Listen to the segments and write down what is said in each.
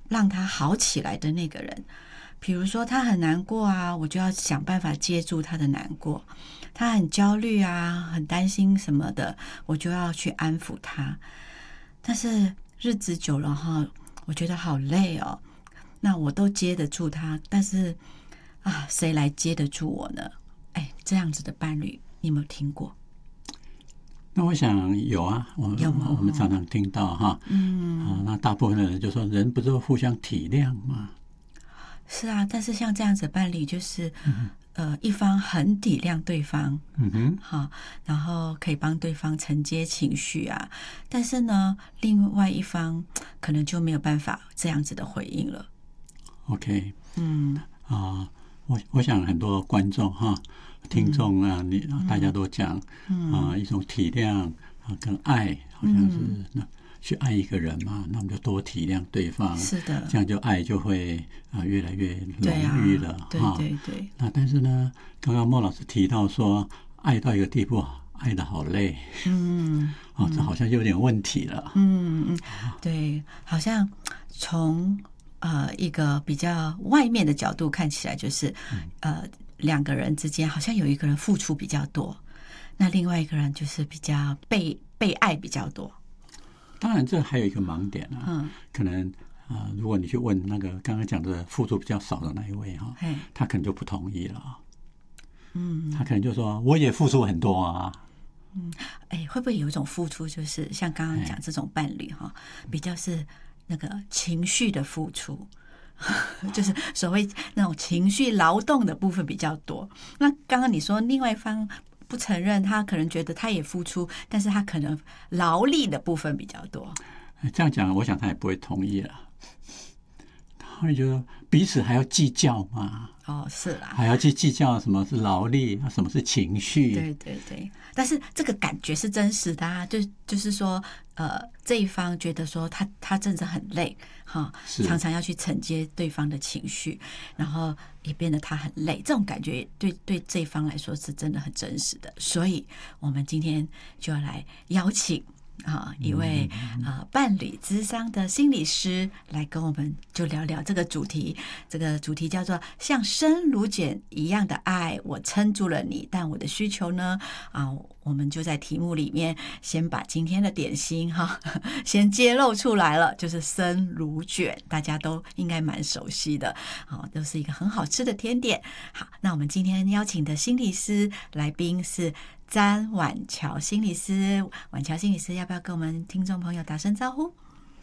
让他好起来的那个人。比如说他很难过啊，我就要想办法接住他的难过；他很焦虑啊，很担心什么的，我就要去安抚他。但是日子久了哈，我觉得好累哦。那我都接得住他，但是啊，谁来接得住我呢？哎，这样子的伴侣，你有没有听过？ 那我想有啊，我们常常听到哈，那大部分的人就说人不是互相体谅吗？ 是啊，但是像这样子的伴侣，就是一方很体谅对方，好，然后可以帮对方承接情绪啊，但是呢，另外一方可能就没有办法这样子的回应了。 OK，我想很多观众哈、听众啊，大家都讲一种体谅跟爱，好像是去爱一个人嘛，那我们就多体谅对方， 是的， 这样就爱就会越来越容易了。 对对对。 那但是呢，刚刚莫老师提到说，爱到一个地步，爱得好累，这好像有点问题了。 对，好像从一个比较外面的角度看起来，就是两个人之间好像有一个人付出比较多，那另外一个人就是比较被爱比较多。 当然，这还有一个盲点啊，可能如果你去问那个刚刚讲的付出比较少的那一位哈，他可能就不同意了。他可能就说我也付出很多啊。 会不会有一种付出，就是像刚刚讲这种伴侣哈，比较是那个情绪的付出，就是所谓那种情绪劳动的部分比较多。那刚刚你说另外一方不承认，他可能觉得他也付出，但是他可能劳力的部分比较多。 这样讲，我想他也不会同意了。他会觉得彼此还要计较嘛？ 是啦， 还要去计较什么是劳力，什么是情绪？ 对对对。但是这个感觉是真实的啊，就是说，这一方觉得说他真的很累哈，常常要去承接对方的情绪，然后也变得他很累，这种感觉对这一方来说是真的很真实的。所以我们今天就要来邀请一位伴侣咨商的心理师来跟我们就聊聊这个主题。这个主题叫做像生乳卷一样的爱，我撑住了你，但我的需求呢我们就在题目里面先把今天的点心先揭露出来了，就是生乳卷，大家都应该蛮熟悉的，都是一个很好吃的甜点。好，那我们今天邀请的心理师来宾是詹婉乔心理师。婉乔心理师要不要跟我们听众朋友打声招呼？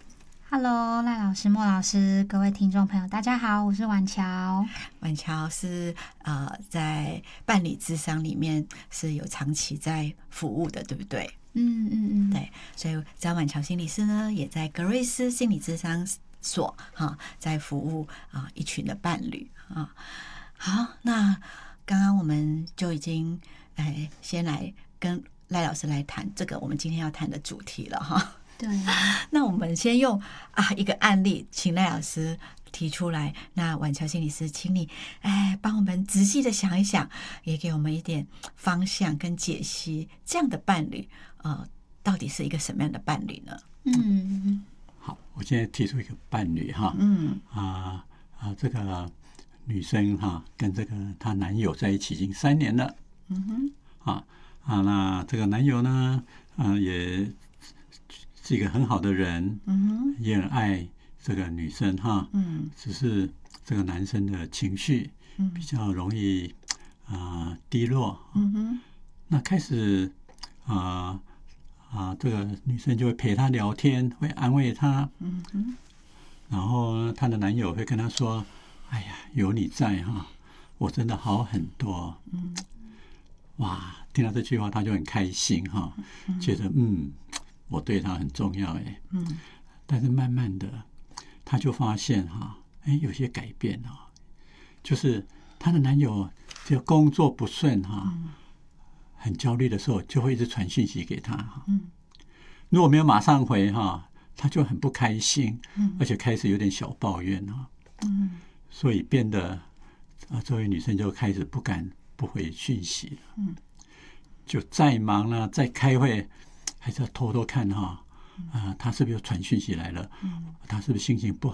Hello， 赖老师、莫老师，各位听众朋友，大家好，我是婉乔。 婉乔是在伴侣咨商里面是有长期在服务的，对不对？对，所以詹婉乔心理师呢，也在格瑞斯心理咨商所在服务一群的伴侣好，那刚刚我们就已经先来跟赖老师来谈这个我们今天要谈的主题了哈。 对， 那我们先用一个案例，请赖老师提出来。那婉乔心理师，请你帮我们仔细的想一想，也给我们一点方向跟解析。这样的伴侣到底是一个什么样的伴侣呢？ 好，我现在提出一个伴侣哈，这个女生跟这个她男友在一起已经3年了，那这个男友呢，也是一个很好的人，也很爱这个女生只是这个男生的情绪比较容易低落，那开始这个女生就会陪他聊天，会安慰他，然后她的男友会跟她说：“哎呀，有你在我真的好很多。”哇，听到这句话他就很开心觉得我对他很重要但是慢慢的他就发现有些改变就是他的男友只要工作不顺很焦虑的时候就会一直传讯息给他如果没有马上回他就很不开心而且开始有点小抱怨所以变得这位女生就开始不敢不回讯息了就再忙了再开会还是要偷偷看他是不是有传讯息来了他是不是心情不好